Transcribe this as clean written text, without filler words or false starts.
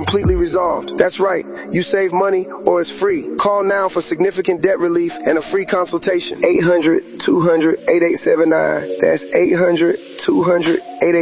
completely resolved. That's right. You save money or it's free. Call now for significant debt relief and a free consultation. 800-200-8879. That's 800-200-8879.